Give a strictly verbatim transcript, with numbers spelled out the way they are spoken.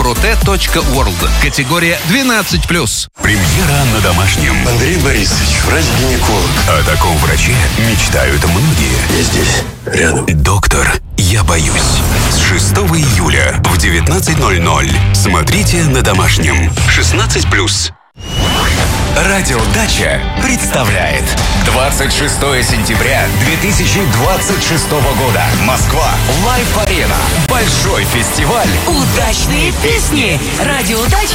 проте точка ворлд. Категория двенадцать плюс. Премьера на Домашнем. Андрей Борисович, врач-гинеколог. О таком враче мечтают многие. Я здесь, рядом. Доктор, я боюсь. С шестого июля в девятнадцать ноль ноль. Смотрите на Домашнем. шестнадцать плюс. Радиодача представляет двадцать шестого сентября две тысячи двадцать шестого года. Москва. Лайв-арена. Большой фестиваль. Удачные песни. Радиодача